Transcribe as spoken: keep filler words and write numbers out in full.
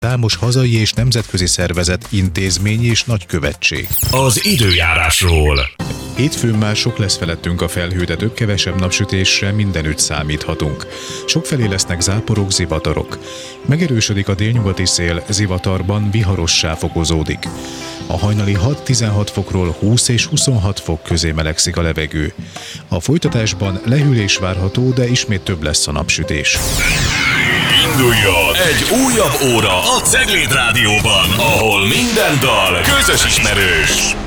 számos hazai és nemzetközi szervezet, intézmény és nagykövetség. Az időjárásról. Hétfőn már sok lesz felettünk a felhő, de több-kevesebb napsütésre mindenütt számíthatunk. Sokfelé lesznek záporok, zivatarok. Megerősödik a délnyugati szél, zivatarban viharossá fokozódik. A hajnali hat-tizenhat fokról húsz és huszonhat fok közé melegszik a levegő. A folytatásban lehűlés várható, de ismét több lesz a napsütés. Induljon egy újabb óra a Cegléd Rádióban, ahol minden dal közös ismerős.